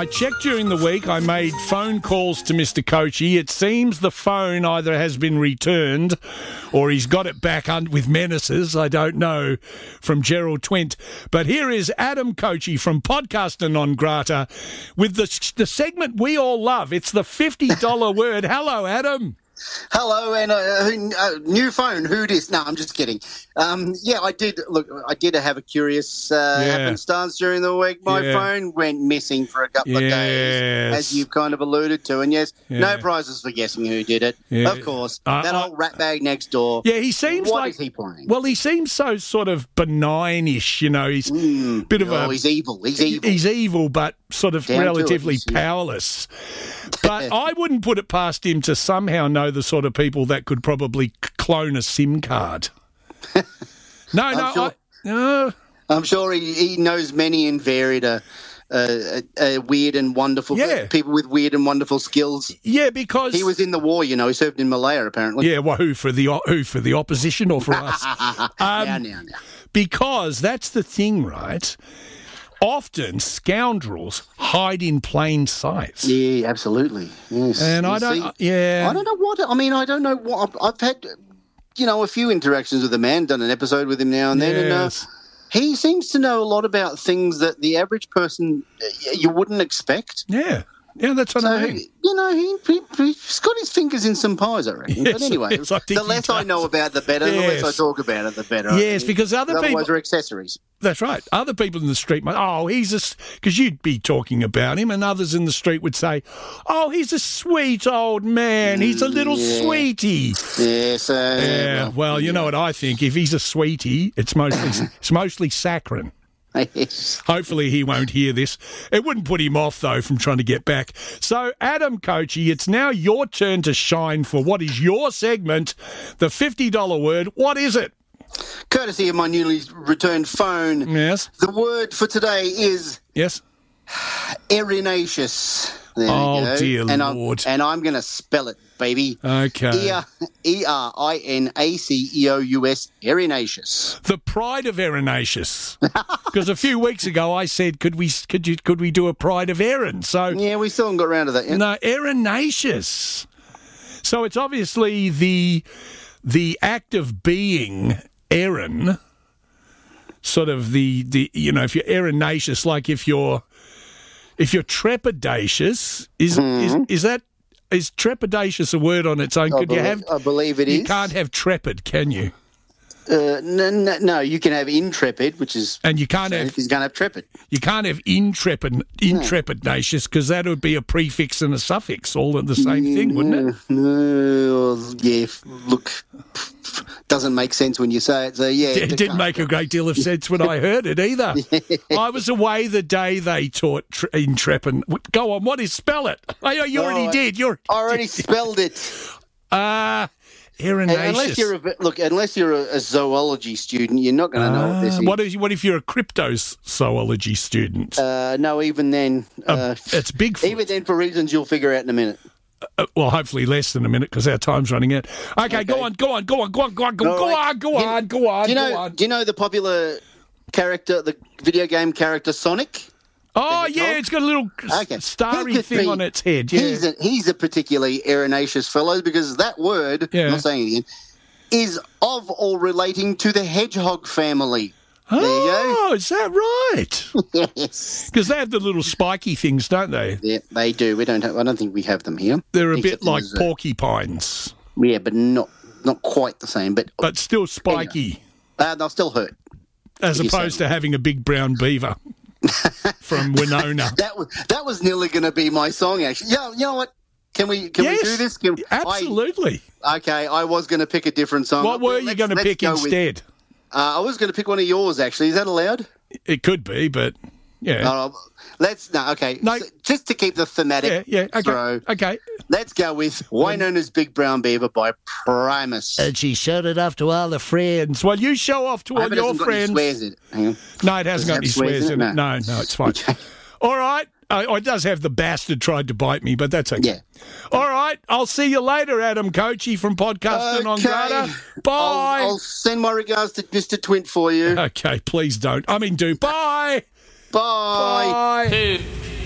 I checked during the week. I made phone calls to Mr. Coachy. It seems the phone either has been returned or he's got it back with menaces. I don't know, from Gerald Twint. But here is Adam Coachy from Podcaster Non Grata with the segment we all love. It's the $50 word. Hello, Adam. Hello, and new phone. Who dis? No, I'm just kidding. I did. Look, I did have a curious happenstance during the week. My phone went missing for a couple of days, as you've kind of alluded to. And no prizes for guessing who did it. Yeah. Of course, that old ratbag next door. Yeah, he seems what is he playing? Well, he seems so sort of benignish. You know, he's a bit of he's evil. He's evil. He's evil, but sort of relatively powerless. But I wouldn't put it past him to somehow know the sort of people that could probably clone a SIM card. I'm sure he knows many and varied weird and wonderful people with weird and wonderful skills. Yeah, because he was in the war. You know, he served in Malaya apparently. Yeah, well, who for the opposition or for us? Now. Because that's the thing, right? Often scoundrels hide in plain sight. Yeah, absolutely. Yes. And I don't know what. I mean, I don't know what. I've had, a few interactions with the man. Done an episode with him now and then, and he seems to know a lot about things that the average person you wouldn't expect. Yeah. Yeah, that's what I mean. He's got his fingers in some pies, I reckon. Yes, but anyway, the less I know about the better, the less I talk about it, the better. Yes, because otherwise are accessories. That's right. Other people in the street might, because you'd be talking about him, and others in the street would say, he's a sweet old man. He's a little sweetie. Yes. Well, you know what I think? If he's a sweetie, it's mostly saccharine. Yes. Hopefully he won't hear this. It wouldn't put him off, though, from trying to get back. So, Adam Coachy, it's now your turn to shine for what is your segment, the $50 word. What is it? Courtesy of my newly returned phone. Yes. The word for today is... Yes. Erinaceous. There we go. Dear Lord. And I'm going to spell it, baby. Okay. Erinaceous. Erinaceous. The pride of Erinaceous. Because a few weeks ago I said, could we do a pride of Erin? So yeah, we still haven't got around to that yet. No, Erinaceous. So it's obviously the act of being Erin. Sort of the if you're Erinaceous, like if you're trepidatious, is trepidatious a word on its own? I believe it is. You can't have trepid, can you? No, you can have intrepid, which is... And you can't have... He's going to have trepid. You can't have intrepidatious, because that would be a prefix and a suffix, all in the same thing, wouldn't it? Yeah, look, doesn't make sense when you say it, so yeah. It didn't make a great deal of sense when I heard it either. I was away the day they taught intrepid. Go on, spell it? You already did. I already spelled it. Erinaceous. Unless you're a zoology student, you're not going to know what this is. What if you're a cryptozoology student? No, even then, it's Bigfoot. Even then, for reasons you'll figure out in a minute. Well, hopefully less than a minute because our time's running out. Okay, go on. Go on. Do you know the popular character, the video game character Sonic? Oh, yeah, it's got a little starry thing on its head. Yeah. He's a particularly erinaceous fellow because that word, I'm not saying it again, is of or relating to the hedgehog family. There you go. Is that right? Yes. Because they have the little spiky things, don't they? Yeah, they do. I don't think we have them here. They're a bit like porcupines. Yeah, but not quite the same. But still spiky. They'll still hurt. As opposed to having a big brown beaver. From Winona. That was nearly going to be my song, actually. Yeah, you know what? Can we do this? Absolutely. I was going to pick a different song. What were you going to pick instead? I was going to pick one of yours, actually. Is that allowed? It could be, but yeah. No, so, just to keep the thematic Okay. Let's go with Winona's Big Brown Beaver by Primus. And she showed it off to all the friends. Well, you show off to all your friends. Got any swears in it. Hang on. No, it hasn't got any swears in it. No, it's fine. All right. It does have the bastard tried to bite me, but that's okay. Yeah. All right. I'll see you later, Adam Coachy from Podcaster Non Grata. Bye. I'll send my regards to Mr. Twint for you. Okay, please don't. Do. Bye. Bye. Bye.